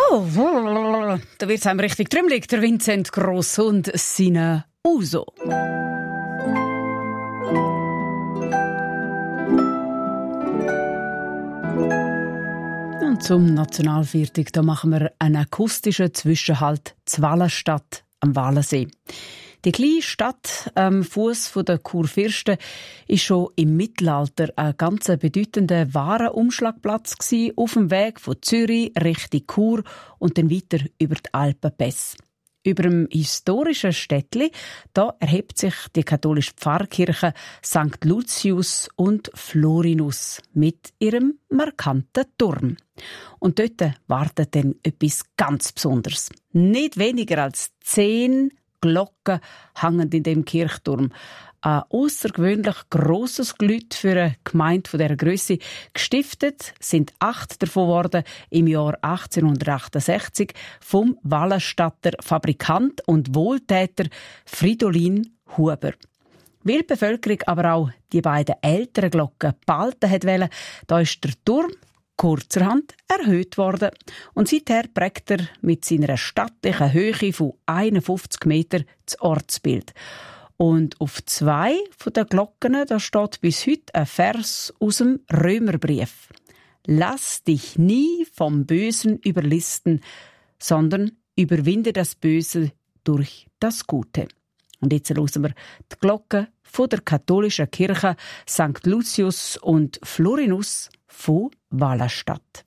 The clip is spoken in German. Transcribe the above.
Da wird es einem richtig trümmelig, der Vincent Gross und seine Uso. Und zum Nationalviertag, da machen wir einen akustischen Zwischenhalt zu Wallenstadt am Walensee. Die kleine Stadt am Fuss der Kurfürsten war schon im Mittelalter ein ganz bedeutender Warenumschlagplatz auf dem Weg von Zürich Richtung Chur und dann weiter über die Alpenpässe. Über dem historischen Städtli da erhebt sich die katholische Pfarrkirche St. Lucius und Florinus mit ihrem markanten Turm. Und dort wartet dann etwas ganz Besonderes. Nicht weniger als 10 Glocken hängen in dem Kirchturm. Ein außergewöhnlich grosses Gelüt für eine Gemeinde von dieser Grösse. Gestiftet sind 8 davon worden im Jahr 1868 vom Wallenstadter Fabrikant und Wohltäter Fridolin Huber. Weil die Bevölkerung aber auch die beiden älteren Glocken behalten wollte, da ist der Turm kurzerhand erhöht worden. Und seither prägt er mit seiner stattlichen Höhe von 51 Metern das Ortsbild. Und auf 2 von den Glocken da steht bis heute ein Vers aus dem Römerbrief. Lass dich nie vom Bösen überlisten, sondern überwinde das Böse durch das Gute. Und jetzt hören wir die Glocke von der katholischen Kirche St. Lucius und Florinus von Wallenstadt.